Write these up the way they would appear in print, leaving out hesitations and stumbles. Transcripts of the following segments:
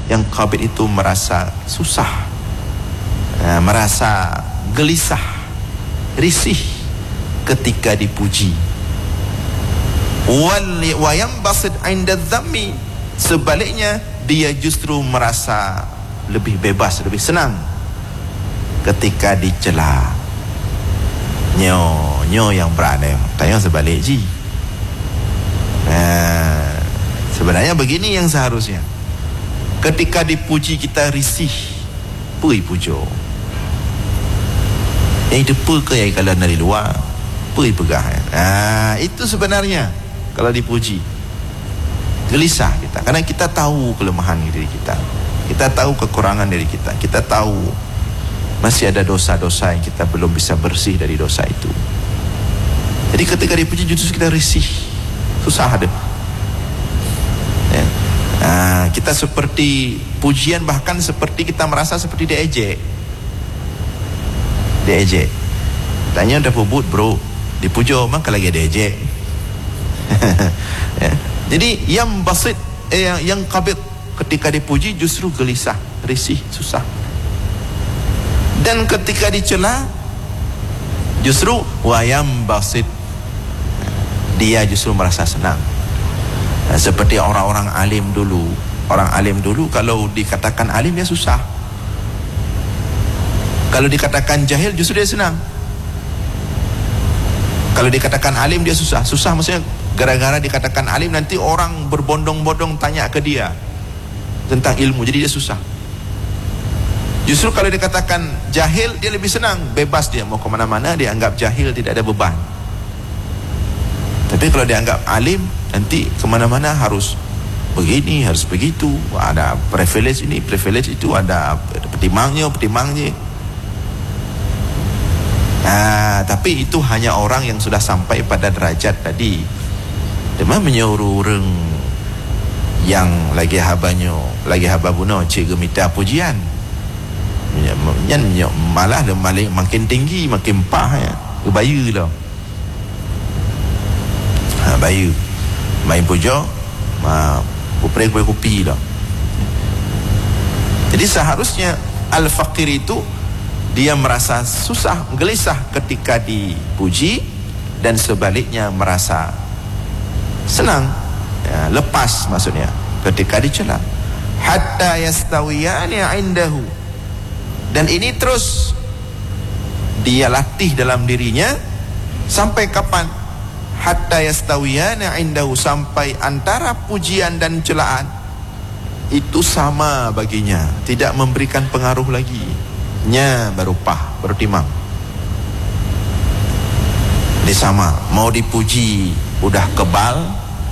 Yang qabid itu merasa susah, merasa gelisah, risih ketika dipuji. Wa yanbasid 'inda dhammi, sebaliknya dia justru merasa lebih bebas, lebih senang ketika dicela. Nyo yang berada, tanya sebalik ji. Sebenarnya begini yang seharusnya. Ketika dipuji kita risih, pui pujo. Yang depa ke yang kalau dari luar, pui pegah. Itu sebenarnya kalau dipuji. Gelisah kita, karena kita tahu kelemahan diri kita. Kita tahu kekurangan diri kita. Kita tahu masih ada dosa-dosa yang kita belum bisa bersih dari dosa itu. Jadi ketika dipuji justru kita risih, susah ada. Kita seperti pujian, bahkan seperti kita merasa seperti diejek. Tanya udah pubut bro, dipujo maka lagi diejek. Jadi yang basit, yang qabid ketika dipuji justru gelisah, risih, susah. Dan ketika dicela justru wayam basit, dia justru merasa senang. Seperti orang-orang alim dulu. Orang alim dulu kalau dikatakan alim dia susah. Kalau dikatakan jahil justru dia senang. Kalau dikatakan alim dia susah. Susah maksudnya gara-gara dikatakan alim nanti orang berbondong-bondong tanya ke dia tentang ilmu, jadi dia susah. Justru kalau dikatakan jahil dia lebih senang, bebas dia mau kemana-mana, dia anggap jahil, tidak ada beban. Tapi kalau dianggap alim, nanti kemana-mana harus begini, harus begitu, ada privilege ini, privilege itu, ada pertimangnya. Tapi itu hanya orang yang sudah sampai pada derajat tadi. Demam menyuruh orang yang lagi hababuno cik gemita pujian, malah dia makin tinggi, makin pah ya, kebayu lah. Bayu main pujo kupre kopi lah. Jadi seharusnya al-faqir itu dia merasa susah, gelisah ketika dipuji, dan sebaliknya merasa senang, lepas maksudnya ketika dicela. Hatta yastawiyani indahu, dan ini terus dia latih dalam dirinya sampai kapan? Hatta yastawiyana indahu, sampai antara pujian dan celaan itu sama baginya, tidak memberikan pengaruh lagi. Baru timang. Dia sama, mau dipuji udah kebal,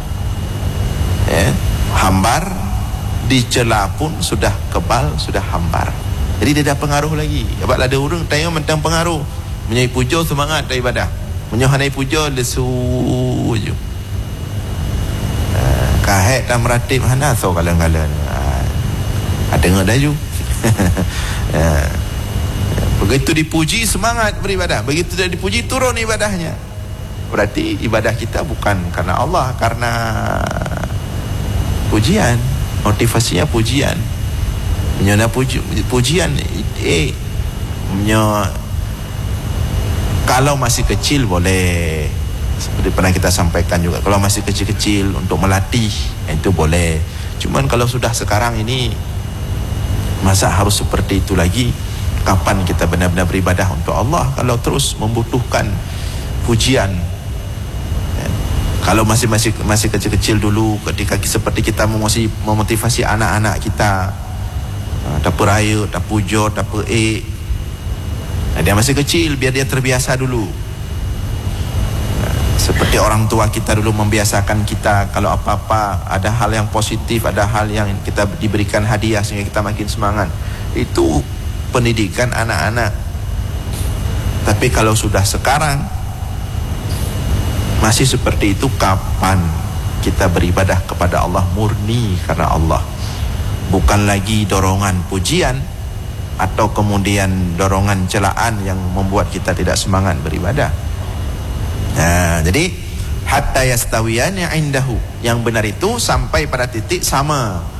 hambar, dicela pun sudah kebal, sudah hambar. Jadi dia dah pengaruh lagi. Sebab ada orang tanya tentang pengaruh, menyai pujo semangat dari ibadah, menyohanai pujo lesu je. Kahet dan meratib hana so kalang-kalang. Ada dengar dah ju. Begitu dipuji semangat beribadah, begitu dia dipuji turun ibadahnya. Berarti ibadah kita bukan karena Allah, karena pujian, motivasinya pujian. Menyona pujian kalau masih kecil boleh, seperti pernah kita sampaikan juga, kalau masih kecil-kecil untuk melatih itu boleh. Cuman kalau sudah sekarang ini, masa harus seperti itu lagi? Kapan kita benar-benar beribadah untuk Allah kalau terus membutuhkan pujian? Kalau masih kecil-kecil dulu, ketika seperti kita memotivasi anak-anak kita, tak peraya, tak pujo, tak dia masih kecil, biar dia terbiasa dulu. Seperti orang tua kita dulu membiasakan kita, kalau apa-apa ada hal yang positif, ada hal yang kita diberikan hadiah sehingga kita makin semangat. Itu pendidikan anak-anak. Tapi kalau sudah sekarang masih seperti itu, kapan kita beribadah kepada Allah murni karena Allah, bukan lagi dorongan pujian atau kemudian dorongan celaan yang membuat kita tidak semangat beribadah. Jadi hatta yastawiyani indahu, yang benar itu sampai pada titik sama